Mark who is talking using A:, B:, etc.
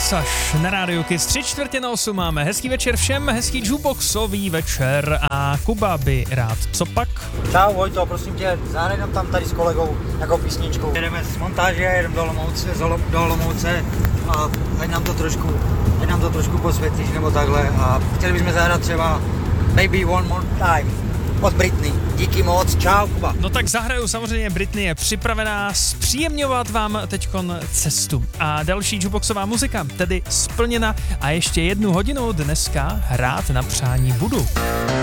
A: Versace na rádiu Kiss 7:45 máme. Hezký večer všem, hezký jukeboxový večer a Kuba by rád. Co pak?
B: Čau Vojto, prosím tě, zahraj nám tam tady s kolegou nějakou písničku. Jedeme z montáže, jedeme do Olomouce a ať nám to trošku posvětíš nebo takhle a chtěli bychom zahrát třeba Baby One More Time od Britney. Díky moc, čau Kuba.
A: No tak zahraju, samozřejmě Britney je připravená zpříjemňovat vám teďkon cestu. A další jukeboxová muzika, tedy splněna a ještě 1 hodinu dneska hrát na přání budu.